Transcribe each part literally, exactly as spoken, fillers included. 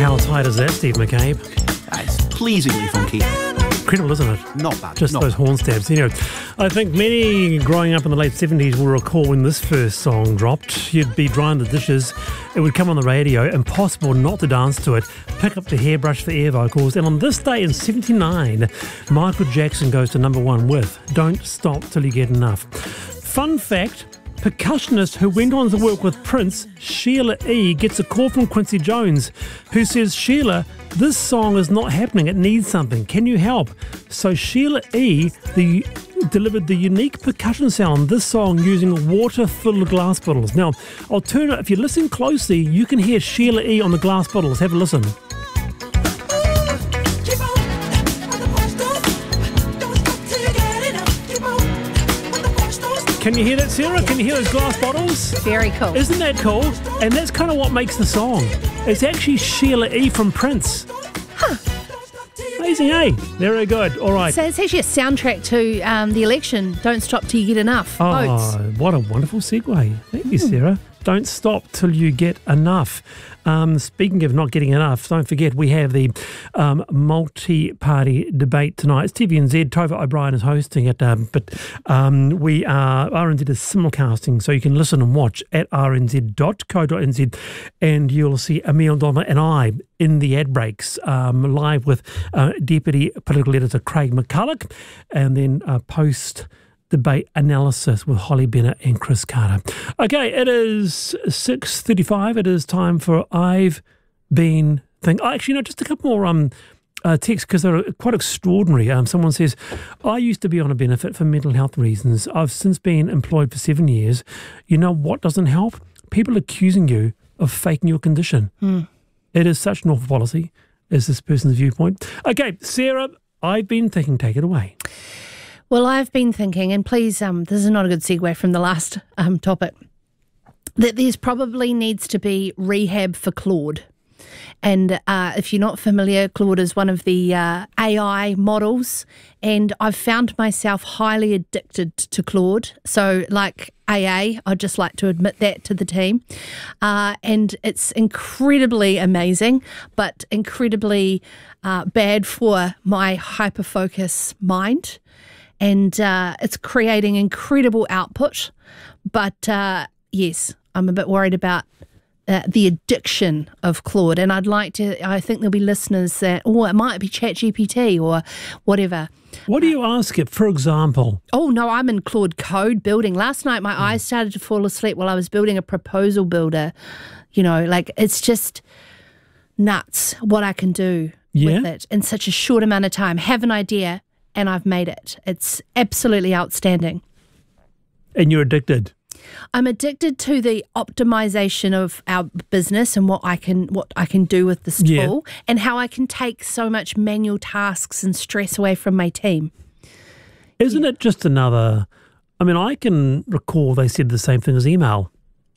How tight is that, Steve McCabe? It's pleasingly funky. Incredible, isn't it? Not bad. Just not those horn stabs. You know, I think many growing up in the late seventies will recall when this first song dropped. You'd be drying the dishes, it would come on the radio, impossible not to dance to it, pick up the hairbrush for air vocals, and on this day in seventy-nine, Michael Jackson goes to number one with Don't Stop Till You Get Enough. Fun fact, percussionist who went on to work with Prince, Sheila E., gets a call from Quincy Jones, who says, Sheila, this song is not happening, it needs something, can you help? So Sheila E. The, delivered the unique percussion sound on this song using water-filled glass bottles. Now, I'll turn it, if you listen closely, you can hear Sheila E. on the glass bottles. Have a listen. Can you hear that, Sarah? Can you hear those glass bottles? Very cool. Isn't that cool? And that's kind of what makes the song. It's actually Sheila E. from Prince. Huh. Amazing, eh? Very good. All right. So it's actually a soundtrack to um, the election, Don't Stop Till You Get Enough. Oh, Votes. what a wonderful segue. Thank you, Sarah. Don't stop till you get enough. Um, speaking of not getting enough, don't forget we have the um, multi-party debate tonight. It's T V N Z. Tova O'Brien is hosting it, um, but um, we are R N Z is simulcasting, so you can listen and watch at r n z dot co dot n z, and you'll see Emile Donovan and I in the ad breaks, um, live with uh, Deputy Political Editor Craig McCulloch, and then uh, post debate analysis with Holly Bennett and Chris Carter. Okay, it is six thirty-five. It is time for I've Been Thinking. Oh, actually, no, just a couple more um, uh, texts because they're quite extraordinary. Um, someone says, I used to be on a benefit for mental health reasons. I've since been employed for seven years. You know what doesn't help? People accusing you of faking your condition. Mm. It is such an awful policy, is this person's viewpoint. Okay, Sarah, I've been thinking, take it away. Well, I've been thinking, and please, um, this is not a good segue from the last um, topic, that there's probably needs to be rehab for Claude. And uh, if you're not familiar, Claude is one of the uh, A I models, and I've found myself highly addicted to Claude. So like A A, I'd just like to admit that to the team. Uh, and it's incredibly amazing, but incredibly uh, bad for my hyper-focus mind. And uh, it's creating incredible output. But uh, yes, I'm a bit worried about uh, the addiction of Claude. And I'd like to, I think there'll be listeners that, or it might be ChatGPT or whatever. What do you ask it, for example? Oh, no, I'm in Claude Code building. Last night my mm. eyes started to fall asleep while I was building a proposal builder. You know, like it's just nuts what I can do yeah. with it in such a short amount of time. Have an idea. And I've made it. It's absolutely outstanding. And you're addicted? I'm addicted to the optimization of our business and what I can what I can do with this yeah. tool and how I can take so much manual tasks and stress away from my team. Isn't yeah. it just another... I mean, I can recall they said the same thing as email.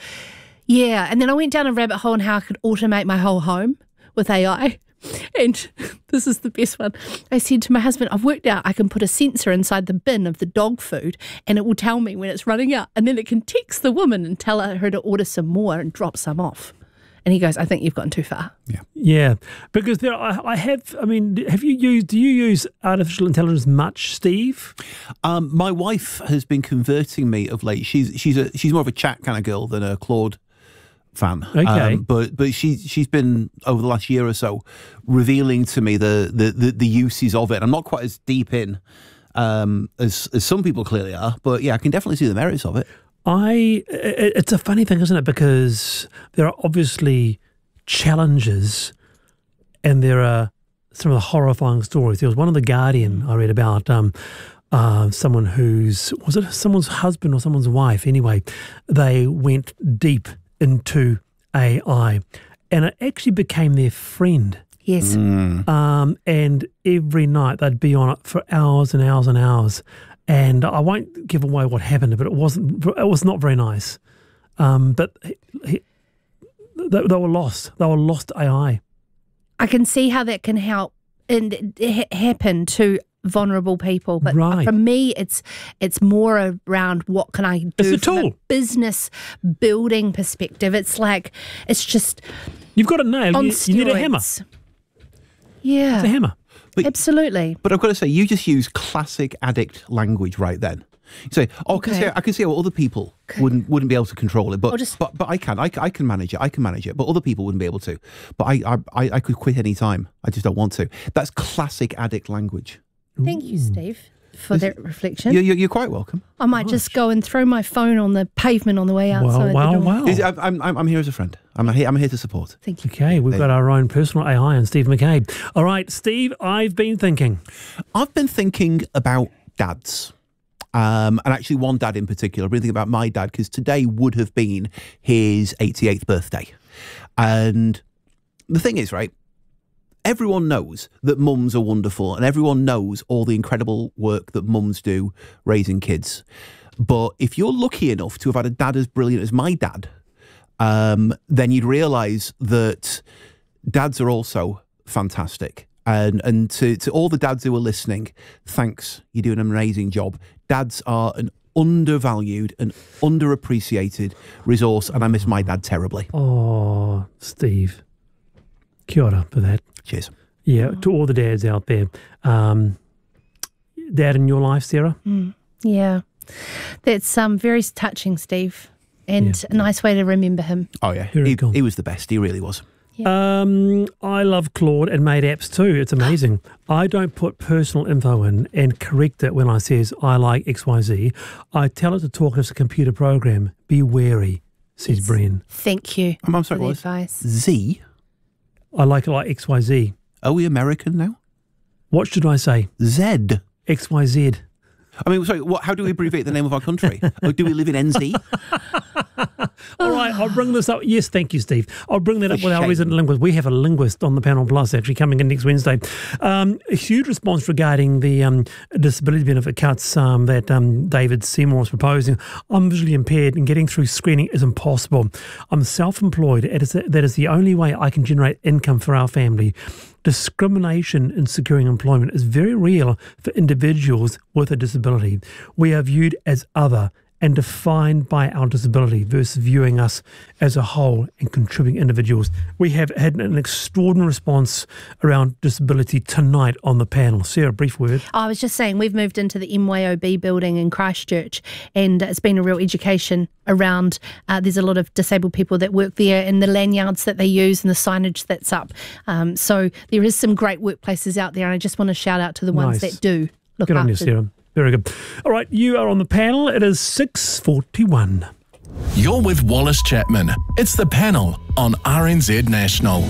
Yeah, and then I went down a rabbit hole on how I could automate my whole home with A I. And this is the best one. I said to my husband, I've worked out I can put a sensor inside the bin of the dog food and it will tell me when it's running out. And then it can text the woman and tell her to order some more and drop some off. And he goes, I think you've gone too far. Yeah. Yeah. Because there, I, I have, I mean, have you used, do you use artificial intelligence much, Steve? Um, my wife has been converting me of late. She's she's a she's more of a chat kind of girl than a Claude fan. Okay. Um, but but she, she's been, over the last year or so, revealing to me the, the, the, the uses of it. I'm not quite as deep in um, as, as some people clearly are, but yeah, I can definitely see the merits of it. I, it's a funny thing, isn't it? Because there are obviously challenges and there are some of the horrifying stories. There was one in The Guardian I read about um, uh, someone whose, was it someone's husband or someone's wife? Anyway, they went deep into A I and it actually became their friend. Yes. Mm. Um, and every night they'd be on it for hours and hours and hours. And I won't give away what happened, but it wasn't. It was not very nice. Um, but he, he, they, they were lost. They were lost to A I. I can see how that can help and it happen to vulnerable people, but right. for me, it's it's more around what can I do it's a from tool. a business building perspective. It's like it's just You've got it nailed. on You, steroids. you need a hammer. Yeah, It's a hammer. But- absolutely. But I've got to say, you just use classic addict language right then. You say, "Oh, I can Okay. see, I can see how other people wouldn't wouldn't be able to control it, but I'll just- but but I can, I, can- I can manage it, I can manage it, but other people wouldn't be able to. But I I I I could quit any time. I just don't want to. That's classic addict language. Thank you, Steve, for that reflection. You're, you're, you're quite welcome. I might just go and throw my phone on the pavement on the way outside Wow, the wow, door. wow. I'm, I'm I'm here as a friend. I'm here. I'm here to support. Thank you. Okay, we've got our own personal A I and Steve McCabe. All right, Steve, I've been thinking. I've been thinking about dads. Um, and actually one dad in particular. I've been thinking about my dad because today would have been his eighty-eighth birthday. And the thing is, right, everyone knows that mums are wonderful and everyone knows all the incredible work that mums do raising kids. But if you're lucky enough to have had a dad as brilliant as my dad, um, then you'd realise that dads are also fantastic. And and to, to all the dads who are listening, thanks. You're doing an amazing job. Dads are an undervalued and underappreciated resource, and I miss my dad terribly. Oh, Steve. Kia ora for that. Cheers. Yeah, to all the dads out there. Um, dad in your life, Sarah? Yeah, that's um very touching, Steve, and a nice way to remember him. Oh, yeah. Very He, cool. he was the best. He really was. Um, I love Claude and made apps too. It's amazing. I don't put personal info in and correct it when I says I like X Y Z. I tell it to talk as a computer program. Be wary, says Bren. Thank you I'm, I'm for sorry, the what was advice. Z? I like it like X Y Z. Are we American now? What should I say? Z. X Y Z. I mean, sorry, what, how do we abbreviate the name of our country? Or do we live in N Z? All right, I'll bring this up. Yes, thank you, Steve. I'll bring that up with our shame. resident linguist. We have a linguist on the panel plus actually coming in next Wednesday. Um, a huge response regarding the um, disability benefit cuts um, that um, David Seymour is proposing. I'm visually impaired and getting through screening is impossible. I'm self-employed. It is, that is the only way I can generate income for our family. Discrimination in securing employment is very real for individuals with a disability. We are viewed as other and defined by our disability versus viewing us as a whole and contributing individuals. We have had an extraordinary response around disability tonight on the panel. Sarah, brief word. I was just saying, we've moved into the M Y O B building in Christchurch, and it's been a real education around. Uh, there's a lot of disabled people that work there, and the lanyards that they use and the signage that's up. Um, so there is some great workplaces out there, and I just want to shout out to the ones Nice. that do look Good on after. you, Sarah. Very good. All right, you are on the panel. It is six forty-one. You're with Wallace Chapman. It's the panel on R N Z National.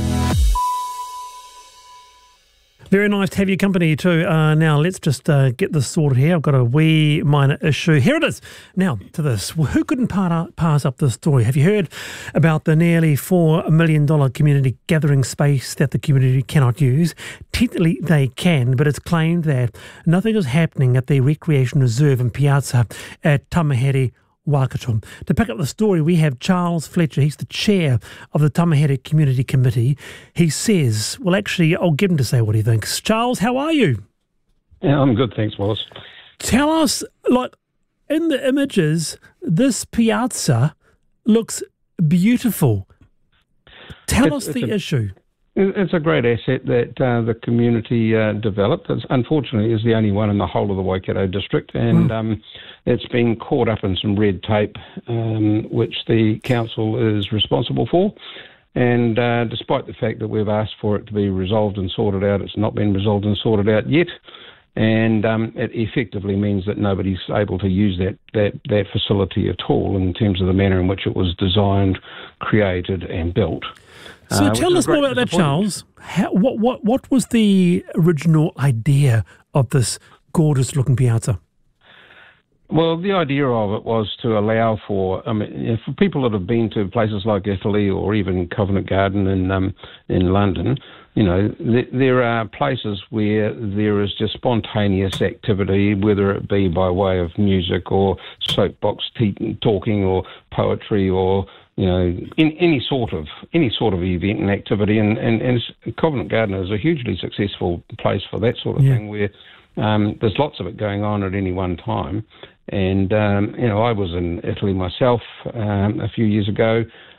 Very nice to have your company too. Uh, now, let's just uh, get this sorted here. I've got a wee minor issue. Here it is. Now, to this. Well, who couldn't part, pass up this story? Have you heard about the nearly four million dollars community gathering space that the community cannot use? Technically, they can, but it's claimed that nothing is happening at the Recreation Reserve and Piazza at Tamahere, Waikato. To pick up the story, we have Charles Fletcher. He's the chair of the Tamahere Community Committee. He says, well, actually, I'll get him to say what he thinks. Charles, how are you? Yeah, I'm good, thanks, Wallace. Tell us, like, in the images, this piazza looks beautiful. Tell It's- us the it's a- issue. It's a great asset that uh, the community uh, developed. It's, unfortunately, is the only one in the whole of the Waikato district, and mm. um, it's been caught up in some red tape, um, which the council is responsible for. And uh, despite the fact that we've asked for it to be resolved and sorted out, it's not been resolved and sorted out yet. And um, it effectively means that nobody's able to use that, that, that facility at all in terms of the manner in which it was designed, created and built. So Uh, tell which us is a more great about that, disappointment. Charles. How, what, what, what was the original idea of this gorgeous-looking piazza? Well, the idea of it was to allow for, I mean, you know, for people that have been to places like Italy or even Covent Garden in um, in London, you know, th- there are places where there is just spontaneous activity, whether it be by way of music or soapbox te- talking or poetry or you know, in any sort of any sort of event and activity, and and, and Covent Garden is a hugely successful place for that sort of Yeah. thing, where um, there's lots of it going on at any one time. And um, you know, I was in Italy myself um, a few years ago.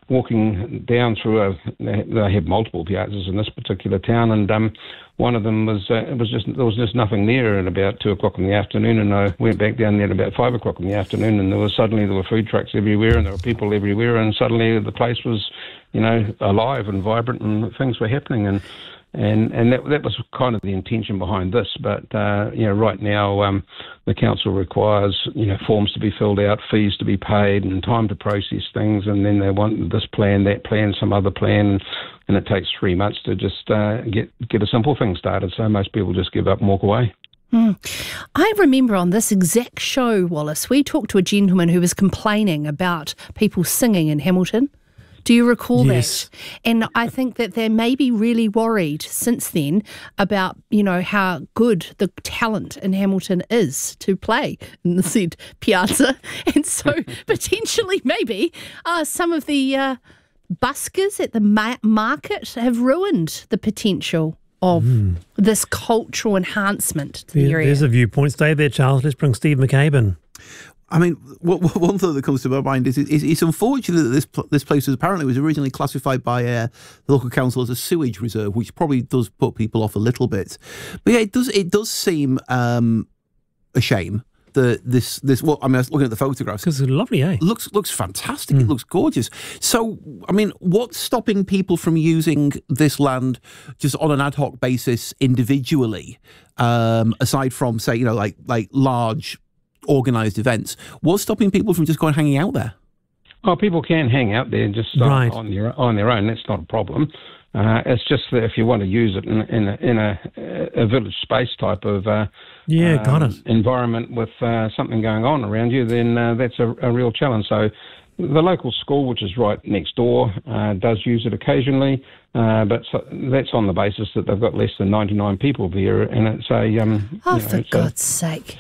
walking down through a, they, they have multiple piazzas in this particular town, and um, one of them was, uh, it was just, there was just nothing there at about two o'clock in the afternoon, and I went back down there at about five o'clock in the afternoon, and there was suddenly, there were food trucks everywhere, and there were people everywhere, and suddenly the place was, you know, alive and vibrant, and things were happening, and And and that that was kind of the intention behind this. But, uh, you know, right now um, the council requires, you know, forms to be filled out, fees to be paid and time to process things. And then they want this plan, that plan, some other plan. And it takes three months to just uh, get, get a simple thing started. So most people just give up and walk away. Mm. I remember on this exact show, Wallace, we talked to a gentleman who was complaining about people singing in Hamilton. Do you recall yes. that? And I think that they may be really worried since then about, you know, how good the talent in Hamilton is to play in the said piazza. And so potentially maybe uh, some of the uh, buskers at the ma- market have ruined the potential of mm. this cultural enhancement to the there, area. There's a viewpoint. Stay there, Charles. Let's bring Steve McCabe in. I mean, what, what, one thought that comes to my mind is, is it's unfortunate that this this place was apparently was originally classified by uh, the local council as a sewage reserve, which probably does put people off a little bit. But yeah, it does it does seem um, a shame that this this. Well, I mean, I was looking at the photographs. Because it's lovely, eh? Looks looks fantastic. Mm. It looks gorgeous. So, I mean, what's stopping people from using this land just on an ad hoc basis individually, um, aside from, say, you know, like like large organised events? What's stopping people from just going hanging out there? Oh, people can hang out there just uh, right. on their on their own. That's not a problem. Uh, it's just that if you want to use it in, in, a, in a, a village space type of uh, yeah, um, got it. environment with uh, something going on around you, then uh, that's a, a real challenge. So the local school, which is right next door, uh, does use it occasionally, uh, but so that's on the basis that they've got less than ninety-nine people there, and it's a... Um, oh, you know, for it's God's a, sake.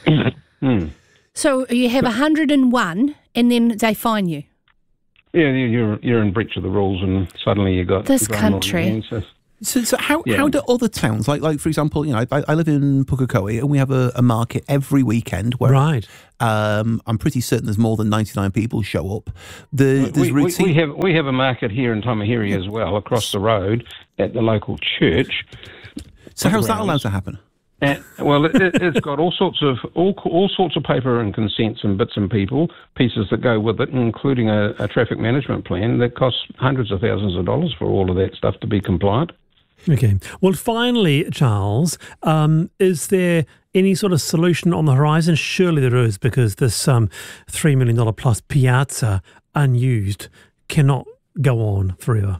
Hmm. So you have one hundred and one and then they fine you? Yeah, you're you're in breach of the rules, and suddenly you got this got country. hands, so. So, so how Yeah. how do other towns, like like for example, you know, I, I live in Pukekohe and we have a, a market every weekend where Right. um, I'm pretty certain there's more than ninety-nine people show up. The, there's We, we, routine. we have we have a market here in Tamahiri as well, across the road at the local church. so how's that grounds. allowed to happen? And, well, it, it, it's got all sorts of all all sorts of paper and consents and bits and people pieces that go with it, including a, a traffic management plan that costs hundreds of thousands of dollars for all of that stuff to be compliant. Okay. Well, finally, Charles, um, is there any sort of solution on the horizon? Surely there is, because this um, three million dollars plus piazza unused cannot go on forever.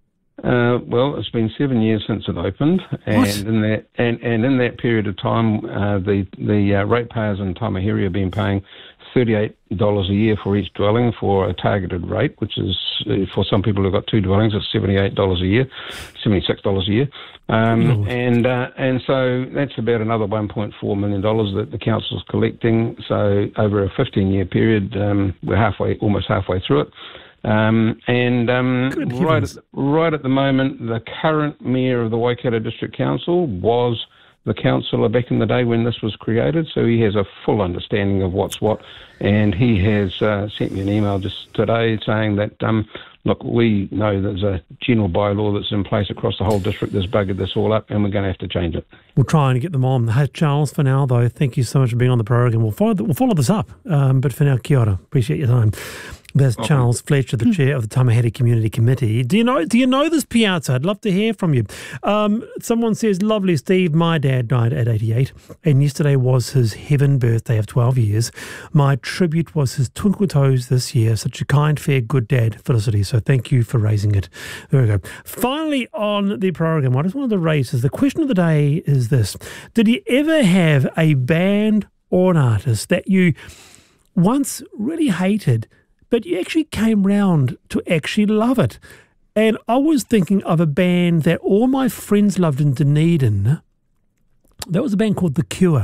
Uh, well, it's been seven years since it opened, and What? in that and, and in that period of time, uh, the the uh, ratepayers in Tamahiri have been paying thirty-eight dollars a year for each dwelling for a targeted rate, which is uh, for some people who've got two dwellings, it's seventy-eight dollars a year, seventy-six dollars a year, um, Oh. and uh, and so that's about another one point four million dollars that the council's collecting. So over a fifteen-year period, um, we're halfway, almost halfway through it. Um, and um, Good right, heavens. at, right at the moment, the current mayor of the Waikato District Council was the councillor back in the day when this was created, so he has a full understanding of what's what, and he has uh, sent me an email just today saying that, um, look, we know there's a general bylaw that's in place across the whole district that's buggered this all up, and we're going to have to change it. We'll try and get them on. Hey, Charles, for now, though, thank you so much for being on the program. We'll follow, we'll follow this up, um, but for now, kia ora. Appreciate your time. There's Okay. Charles Fletcher, the chair of the Tamahiri Community Committee. Do you know Do you know this piazza? I'd love to hear from you. Um, someone says, lovely, Steve, my dad died at eighty-eight, and yesterday was his heaven birthday of twelve years. My tribute was his twinkle toes this year. Such a kind, fair, good dad, Felicity. So thank you for raising it. There we go. Finally, on the program, I just wanted to raise is the question of the day is this. Did you ever have a band or an artist that you once really hated, but you actually came round to actually love it? And I was thinking of a band that all my friends loved in Dunedin. That was a band called The Cure.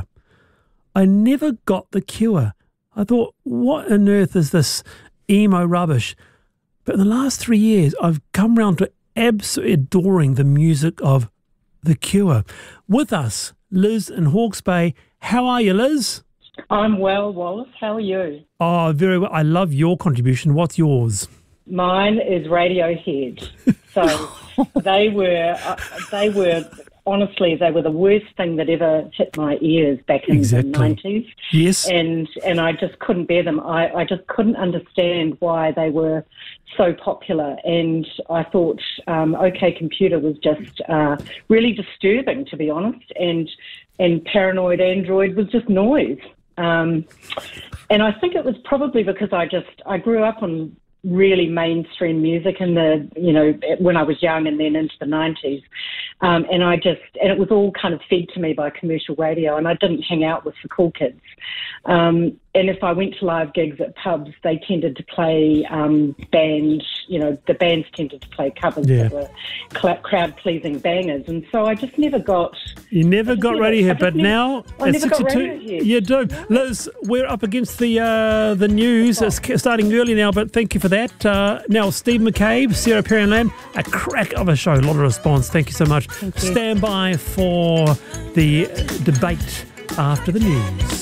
I never got The Cure. I thought, what on earth is this emo rubbish? But in the last three years, I've come round to absolutely adoring the music of The Cure. With us, Liz in Hawke's Bay. How are you, Liz? I'm well, Wallace. How are you? Oh, very well. I love your contribution. What's yours? Mine is Radiohead. So they were, uh, they were, honestly, they were the worst thing that ever hit my ears back in Exactly. the nineties. Yes. And and I just couldn't bear them. I, I just couldn't understand why they were so popular. And I thought um, OK Computer was just uh, really disturbing, to be honest. And, and Paranoid Android was just noise. Um, and I think it was probably because I just, I grew up on really mainstream music in the, you know, when I was young and then into the nineties. Um, and I just, and it was all kind of fed to me by commercial radio, and I didn't hang out with the cool kids. Um, and if I went to live gigs at pubs, they tended to play um, band, you know, the bands tended to play covers Yeah. that were cl- crowd-pleasing bangers. And so I just never got... You never got never- I Radiohead, just but never- now I at never got sixty-two, Radiohead. you do. Liz, we're up against the uh, the news. It's ca- starting early now, but thank you for that. Uh, now, Steve McCabe, Sarah Perry and Lamb, a crack of a show, a lot of response. Thank you so much. Thank you. Stand by for the debate after the news.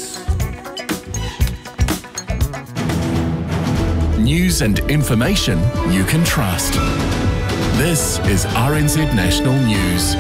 News and information you can trust. This is R N Z National News.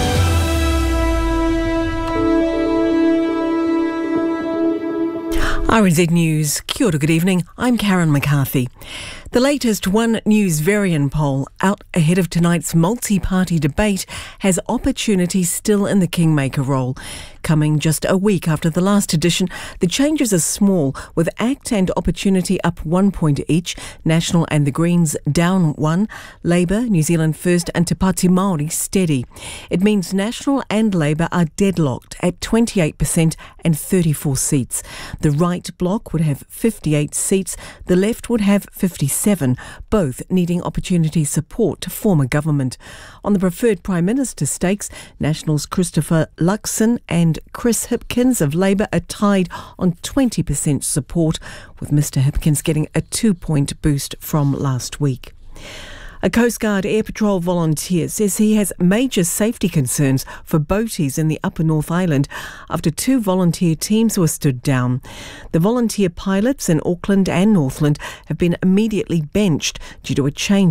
R N Z News. Kia ora, good evening. I'm Karen McCarthy. The latest One News Varian poll out ahead of tonight's multi-party debate has opportunity still in the kingmaker role. Coming just a week after the last edition, the changes are small, with ACT and Opportunity up one point each, National and the Greens down one, Labour, New Zealand First and Te Pāti Māori steady. It means National and Labour are deadlocked at twenty-eight percent and thirty-four seats. The right bloc would have fifty-eight seats, the left would have fifty-seven, both needing Opportunity support to form a government. On the preferred Prime Minister stakes, Nationals Christopher Luxon and Chris Hipkins of Labour are tied on twenty percent support, with Mr Hipkins getting a two-point boost from last week. A Coast Guard Air Patrol volunteer says he has major safety concerns for boaties in the Upper North Island after two volunteer teams were stood down. The volunteer pilots in Auckland and Northland have been immediately benched due to a change